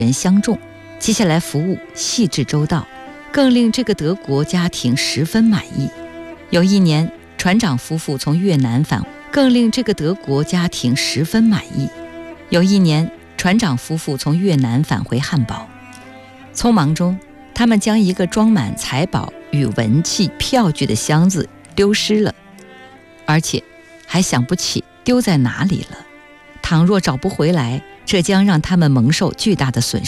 人相中，接下来服务细致周到，更令这个德国家庭十分满意。有一年，船长夫妇从越南返回汉堡，匆忙中，他们将一个装满财宝与文器票据的箱子丢失了，而且还想不起丢在哪里了。倘若找不回来，这将让他们蒙受巨大的损